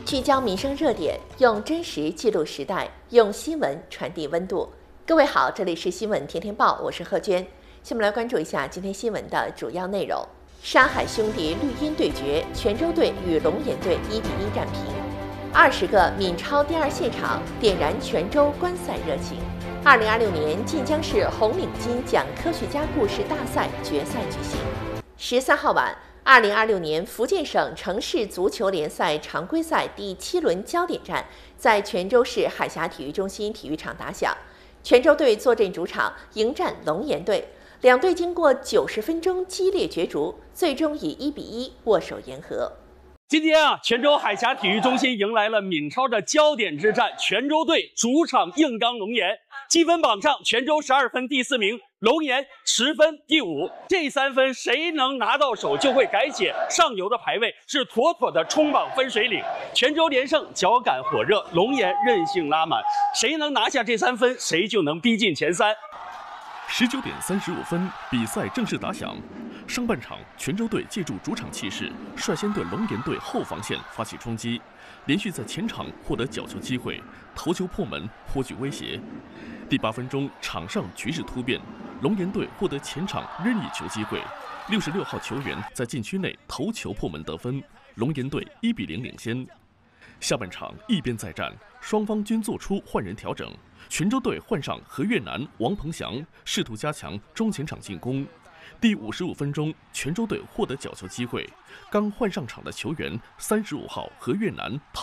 聚焦民生热点，用真实记录时代，用新闻传递温度。各位好，这里是新闻天天报，我是贺娟。下面来关注一下今天新闻的主要内容：山海兄弟绿茵对决，泉州队与龙岩队1-1战平。20个闽超第二现场点燃泉州观赛热情。2026年晋江市红领巾奖科学家故事大赛决赛举行。13号晚，2026年福建省城市足球联赛常规赛第7轮焦点战在泉州市海峡体育中心体育场打响。泉州队坐镇主场迎战龙岩队，两队经过90分钟激烈角逐，最终以1-1握手言和。 今天泉州海峡体育中心迎来了闽超的焦点之战，泉州队主场硬刚龙岩。积分榜上，泉州12分第4名，龙岩10分第5。这3分谁能拿到手，就会改写上游的排位，是妥妥的冲榜分水岭。泉州连胜，脚感火热，龙岩韧性拉满，谁能拿下这3分，谁就能逼近前3。 19点35分，比赛正式打响。上半场，泉州队借助主场气势，率先对龙岩队后防线发起冲击，连续在前场获得角球机会，头球破门，颇具威胁。第8分钟，场上局势突变，龙岩队获得前场任意球机会，66号球员在禁区内头球破门得分，龙岩队1-0领先。下半场一边再战，双方均做出换人调整。泉州队换上何越南、王鹏翔，试图加强中前场进攻。第55分钟，泉州队获得角球机会，刚换上场的球员35号何越南